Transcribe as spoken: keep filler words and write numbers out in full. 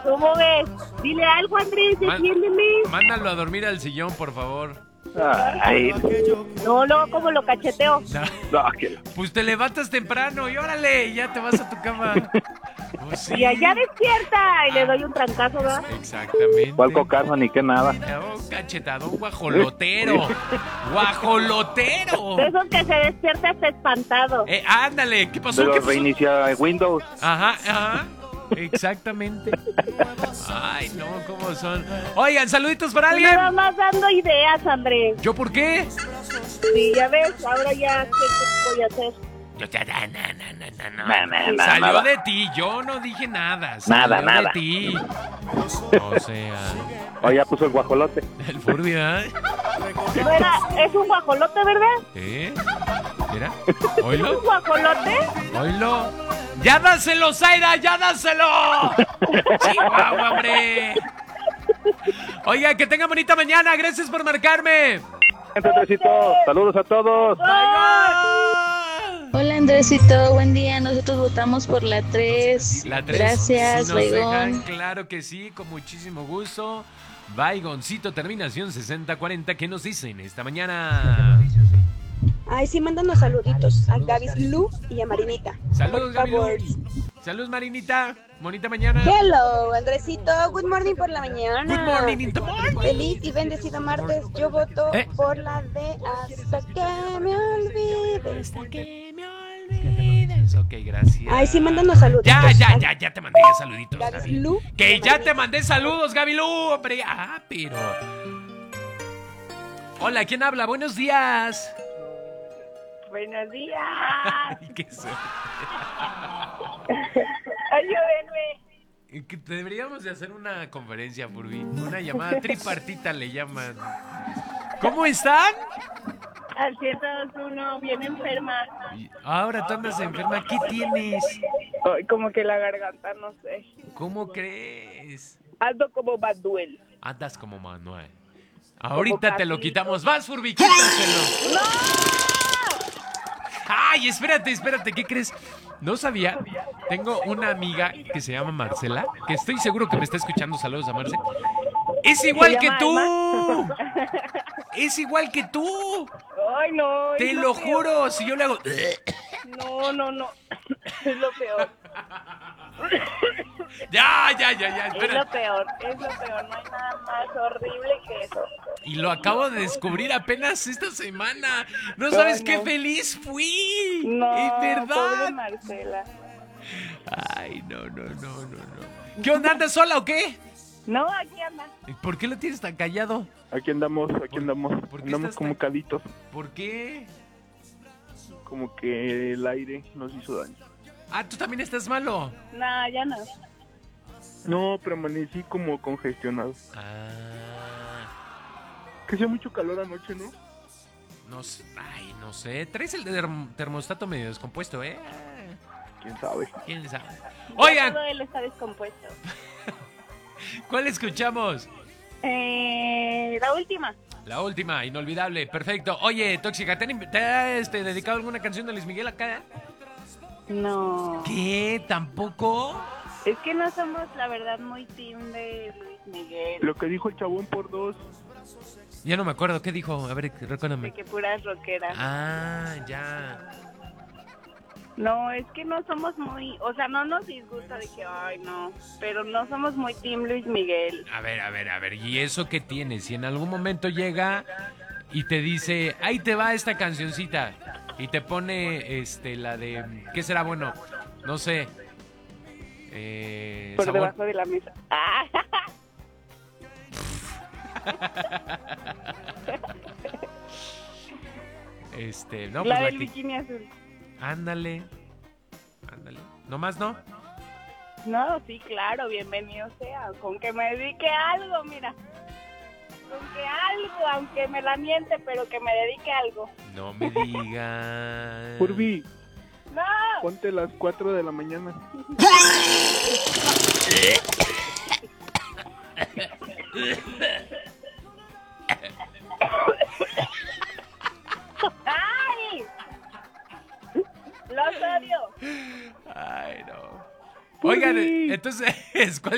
¿Cómo ves? Dile algo, Andrés, defiéndeme. Mándalo a dormir al sillón, por favor. Ay, No, no, como lo cacheteo. No. no, que... Pues te levantas temprano y órale, ya te vas a tu cama. Pues sí. Y allá despierta y Ah. le doy un trancazo, ¿verdad? Exactamente. ¿Cuál cocazo ni qué nada? Un cachetadón guajolotero. Guajolotero. De esos que se despierta hasta espantado. Eh, ándale, ¿qué pasó? De ¿Qué los pasó? reinicia Windows. Ajá, ajá. Exactamente. Ay, no, ¿cómo son? Oigan, saluditos para alguien. Nada más dando ideas, Andrés. ¿Yo por qué? Sí, ya ves, ahora ya, ¿qué, qué voy a hacer? Yo te... No, no, no, no, no. Na, na, na, Salió nada. de ti, yo no dije nada. Salió Nada, nada. de ti. O sea, Oh, ya puso el guajolote. el Furby, ¿verdad? No era, es un guajolote, ¿verdad? ¿Eh? Mira, ¿Es un oílo, guajolote? oílo. ¡Ya dáselo, Zaira! ¡Ya dáselo! ¡Chihuahua, hombre! Oiga, que tenga bonita mañana. Gracias por marcarme. Andresito, saludos a todos. Bye, bye. Hola Andresito, buen día. Nosotros votamos por la tres. La tres. Gracias, Si nos dejan, Baigón. claro que sí, con muchísimo gusto. Baigoncito, terminación sesenta cuarenta. ¿Qué nos dicen esta mañana? Ay, sí, mándanos saluditos a Gaby Lu y a Marinita. Saludos, Por Gaby. favor. Saludos, Marinita. Bonita mañana. Hello, Andresito. Good morning por la mañana. Good morning in the morning. Feliz y bendecido martes. Yo voto Eh. por la de Hasta que me olvides. Hasta que me olvides. Ok, gracias. Ay, sí, mándanos saluditos. Ya, ya, ya, ya te mandé saluditos, Gaby Gaby. Lu. Que ya te mandé saludos, Gaby Lu, hombre. Ah, pero... Hola, ¿quién habla? Buenos días. Buenos días. Ay, qué suerte. Ayúdenme. Que deberíamos de hacer una conferencia, Furby. Una llamada tripartita le llaman. ¿Cómo están? Al ciento dos uno, bien enferma. Y ahora tú andas enferma. ¿Qué tienes? Ay, como que la garganta, no sé. ¿Cómo crees? Ando como Baduel. Andas como Manuel. Ahorita Como te lo Carlito. quitamos. Vas, Furby, quítaselo. ¡No! Ay, espérate, espérate, ¿qué crees? No sabía. Tengo una amiga que se llama Marcela, que estoy seguro que me está escuchando. Saludos a Marcela. Es igual que llama tú. Es igual que tú. Ay, no. Te es lo peor. juro. Si yo le hago... No, no, no. Es lo peor. Ya, ya, ya, ya. Es Espera. lo peor. Es lo peor. No hay nada más horrible que eso. Y lo acabo de descubrir apenas esta semana. No Ay, sabes no. qué feliz fui. No, Es pobre verdad. Marcela. Ay, no, no, no, no, no. ¿Qué onda? ¿Andas sola o qué? No, aquí anda. ¿Por qué lo tienes tan callado? Aquí andamos, aquí ¿Por- andamos. por qué Andamos estás como tan- calitos. ¿Por qué? Como que el aire nos hizo daño. Ah, tú también estás malo. No, ya no. No, pero amanecí como congestionado. Ah, Que hacía mucho calor anoche, ¿no? no sé. Ay, no sé. Traes el term- termostato medio descompuesto, ¿eh? ¿Quién sabe? ¿Quién sabe? Ya Oigan, todo él está descompuesto. ¿cuál escuchamos? Eh, la última. La última, inolvidable, perfecto. Oye, Tóxica, ¿te han, te ha, este, dedicado alguna canción de Luis Miguel acá? No. ¿Qué? ¿Tampoco? Es que no somos, la verdad, muy team de Luis Miguel. Lo que dijo el chabón por dos. Ya no me acuerdo, ¿qué dijo? A ver, De recuérdame. que puras rockeras. Ah, ya. No, es que no somos muy, o sea, no nos disgusta de que, ay, no, pero no somos muy team Luis Miguel. A ver, a ver, a ver, ¿y eso qué tienes? Si en algún momento llega y te dice, ahí te va esta cancioncita, y te pone, este, la de, ¿qué será bueno? No sé. Eh, Por sabor- debajo de la mesa. Ah, Este, no, la pues del que- bikini azul. Ándale, ándale. ¿No más no? No, sí, claro, bienvenido sea. Con que me dedique a algo, mira. Con que algo, aunque me la miente, pero que me dedique a algo. No me digas. Furby, ¡No! ponte las cuatro de la mañana. ¡Ay! ¡Los odio! Ay, no. Oigan, Furby. entonces, ¿cuál